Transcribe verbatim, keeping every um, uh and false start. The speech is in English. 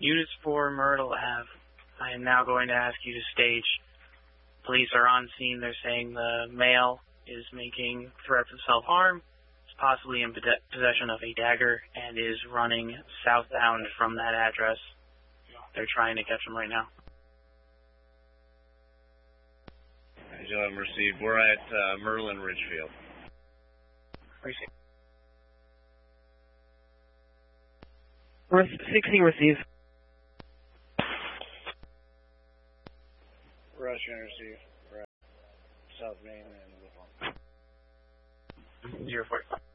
Units for Myrtle Ave. I am now going to ask you to stage. Police are on scene. They're saying the male is making threats of self-harm, is possibly in possession of a dagger, and is running southbound from that address. They're trying to catch him right now. I'm received. We're at uh, Myrtle and Ridgefield. Received. sixteen received. Russian receive. Right. South Main and Woodlawn. Zero four.